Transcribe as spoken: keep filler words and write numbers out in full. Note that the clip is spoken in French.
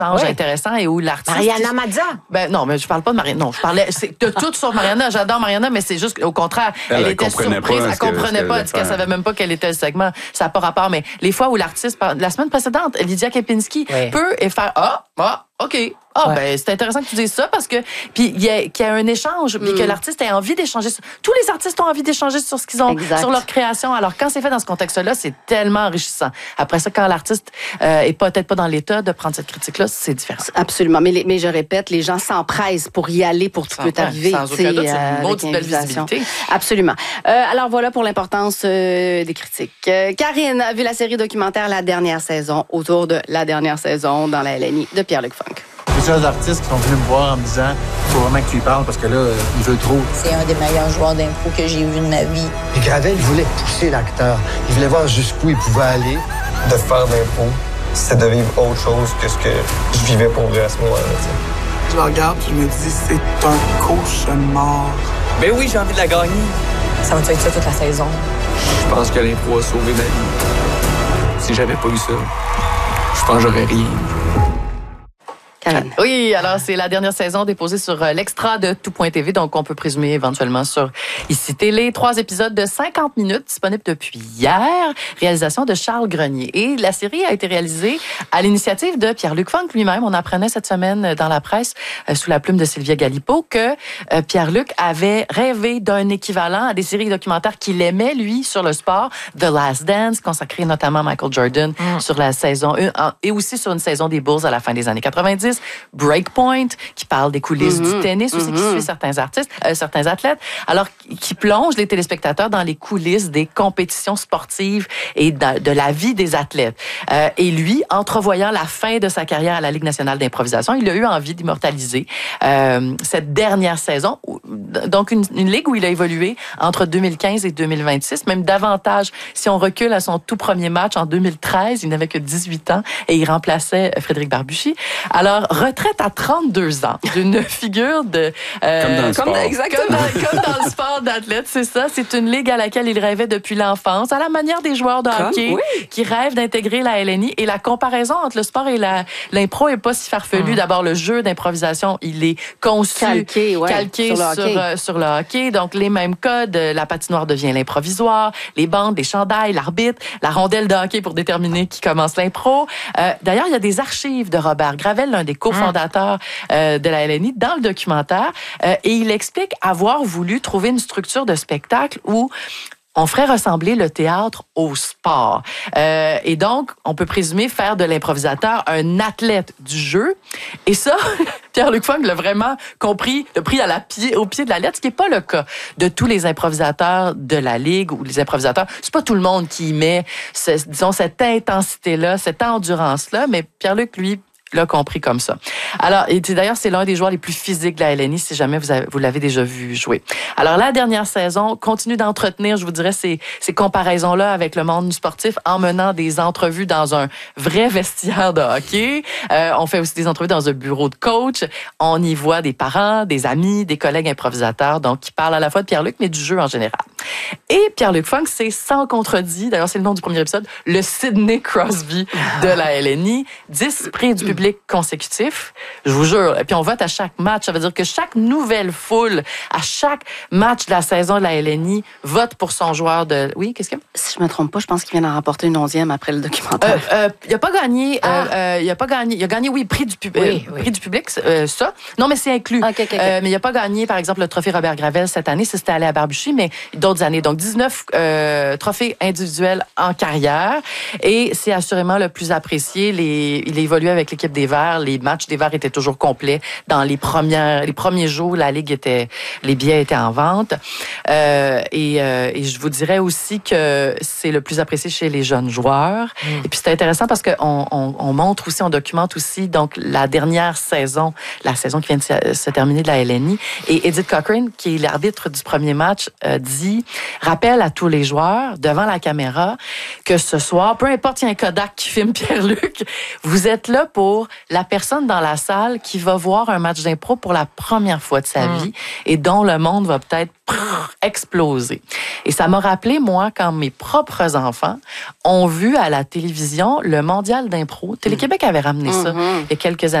Oui. Intéressant et où l'artiste... Mariana Mazza. Ben non, mais je parle pas de Mariana. Non, je parlais c'est de tout sur Mariana. J'adore Mariana, mais c'est juste au contraire, elle, elle était surprise, pas elle comprenait pas, elle qu'elle savait même pas quel était le segment. Ça n'a pas rapport, mais les fois où l'artiste, la semaine précédente, Lydia Kempinski oui. peut et faire ah, ah, OK. Ah, ouais. ben, c'est intéressant que tu dises ça parce que, puis, il y a, qu'il y a un échange, puis mm. que l'artiste ait envie d'échanger. Sur, tous les artistes ont envie d'échanger sur ce qu'ils ont, exact. Sur leur création. Alors, quand c'est fait dans ce contexte-là, c'est tellement enrichissant. Après ça, quand l'artiste euh, est peut-être pas dans l'état de prendre cette critique-là, c'est différent. Absolument. Mais, les, mais je répète, les gens s'empressent pour y aller, pour tout peut arriver. Sans aucun doute, c'est une maudite belle visibilité. Absolument. Euh, alors, voilà pour l'importance euh, des critiques. Euh, Karine a vu la série documentaire La dernière saison, autour de La dernière saison dans la L N I de Pierre-Luc Funk. Plusieurs artistes qui sont venus me voir en me disant il faut vraiment que tu lui parles parce que là, euh, il veut trop. C'est un des meilleurs joueurs d'impro que j'ai vu de ma vie. Et Gravel voulait pousser l'acteur. Il voulait voir jusqu'où il pouvait aller. De faire d'impro, c'est de vivre autre chose que ce que je vivais pour vrai à ce moment-là. Je la regarde et je me dis c'est un cauchemar. Ben oui, j'ai envie de la gagner. Ça va-tu être ça toute la saison? Je pense que l'impro a sauvé ma vie. Si j'avais pas eu ça, je pense que j'aurais rien. Karine. Oui, alors c'est la dernière saison déposée sur euh, l'extra de tout.tv, donc on peut présumer éventuellement sur Ici Télé. Trois épisodes de cinquante minutes disponibles depuis hier. Réalisation de Charles Grenier. Et la série a été réalisée à l'initiative de Pierre-Luc Funk lui-même. On apprenait cette semaine dans la presse, euh, sous la plume de Sylvia Galipeau, que euh, Pierre-Luc avait rêvé d'un équivalent à des séries documentaires qu'il aimait, lui, sur le sport. The Last Dance, consacré notamment à Michael Jordan mm. sur la saison un, et aussi sur une saison des Bulls à la fin des années quatre-vingt-dix. Breakpoint, qui parle des coulisses mm-hmm. du tennis aussi, mm-hmm. qui suit certains artistes, euh, certains athlètes, alors qui plonge les téléspectateurs dans les coulisses des compétitions sportives et de, de la vie des athlètes. Euh, et lui, entrevoyant la fin de sa carrière à la Ligue nationale d'improvisation, il a eu envie d'immortaliser euh, cette dernière saison, donc une, une ligue où il a évolué entre deux mille quinze et deux mille vingt-six, même davantage si on recule à son tout premier match en deux mille treize, il n'avait que dix-huit ans et il remplaçait Frédéric Barbucci. Alors, retraite à trente-deux ans d'une figure de... Euh, comme dans le comme sport. Exactement, comme dans, comme dans le sport d'athlète, c'est ça. C'est une ligue à laquelle il rêvait depuis l'enfance, à la manière des joueurs de comme, hockey oui. qui rêvent d'intégrer la L N I. Et la comparaison entre le sport et la, l'impro est pas si farfelue. Mmh. D'abord, le jeu d'improvisation, il est conçu, calqué, ouais, calqué sur, le sur, euh, sur le hockey. Donc, les mêmes codes. La patinoire devient l'improvisoire, les bandes, les chandails, l'arbitre, la rondelle de hockey pour déterminer qui commence l'impro. Euh, d'ailleurs, il y a des archives de Robert Gravel, l'un des cofondateur euh, de la L N I, dans le documentaire. Euh, et il explique avoir voulu trouver une structure de spectacle où on ferait ressembler le théâtre au sport. Euh, et donc, on peut présumer faire de l'improvisateur un athlète du jeu. Et ça, Pierre-Luc Funk l'a vraiment compris, l'a pris à la pied, au pied de la lettre, ce qui n'est pas le cas de tous les improvisateurs de la Ligue ou les improvisateurs. C'est pas tout le monde qui y met, ce, disons, cette intensité-là, cette endurance-là, mais Pierre-Luc, lui, l'a compris comme ça. Alors, et d'ailleurs, c'est l'un des joueurs les plus physiques de la L N I, si jamais vous, avez, vous l'avez déjà vu jouer. Alors, la dernière saison continue d'entretenir, je vous dirais, ces, ces comparaisons-là avec le monde sportif en menant des entrevues dans un vrai vestiaire de hockey. Euh, on fait aussi des entrevues dans un bureau de coach. On y voit des parents, des amis, des collègues improvisateurs, donc qui parlent à la fois de Pierre-Luc, mais du jeu en général. Et Pierre-Luc Funk, c'est sans contredit, d'ailleurs, c'est le nom du premier épisode, le Sidney Crosby de la L N I. dix prix du public consécutifs, je vous jure. Et puis on vote à chaque match. Ça veut dire que chaque nouvelle foule, à chaque match de la saison de la L N I, vote pour son joueur de... Oui, qu'est-ce que... Si je me trompe pas, je pense qu'il vient d'en remporter une onzième après le documentaire. Euh, euh, il a pas gagné... Ah. Euh, il a pas gagné... Il a gagné, oui, prix du, pub... oui, euh, oui. prix du public, euh, ça. Non, mais c'est inclus. Okay, okay, okay. Euh, mais il a pas gagné, par exemple, le trophée Robert Gravel cette année. Ça, c'était allé à Barbucci, mais d'autres années. Donc, dix-neuf euh, trophées individuels en carrière. Et c'est assurément le plus apprécié. Les... Il a évolué avec l'équipe des Verts. Les matchs des Verts étaient toujours complets. Dans les premières, les premiers jours, la Ligue était, les billets étaient en vente. Euh, et, euh, et je vous dirais aussi que c'est le plus apprécié chez les jeunes joueurs. Mmh. Et puis c'est intéressant parce qu'on on, on montre aussi, on documente aussi donc la dernière saison, la saison qui vient de se, se terminer de la L N I. Et Edith Cochrane, qui est l'arbitre du premier match, euh, dit, rappelle à tous les joueurs devant la caméra que ce soir, peu importe il y a un Kodak qui filme Pierre-Luc, vous êtes là pour la personne dans la salle qui va voir un match d'impro pour la première fois de sa mm. vie et dont le monde va peut-être prrr, exploser. Et ça m'a rappelé, moi, quand mes propres enfants ont vu à la télévision le mondial d'impro. Télé-Québec avait ramené mm-hmm. ça il y a quelques années.